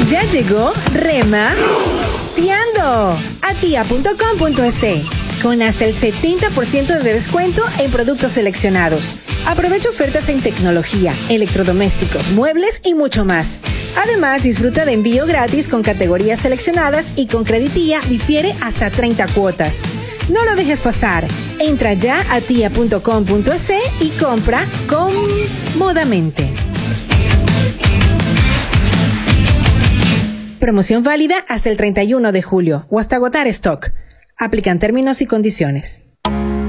Ya llegó Rema Tiando a tia.com.es con hasta el 70% de descuento en productos seleccionados. Aprovecha ofertas en tecnología, electrodomésticos, muebles y mucho más. Además, disfruta de envío gratis con categorías seleccionadas y con Creditía difiere hasta 30 cuotas. No lo dejes pasar. Entra ya a tia.com.es y compra cómodamente. Promoción válida hasta el 31 de julio o hasta agotar stock. Aplican términos y condiciones.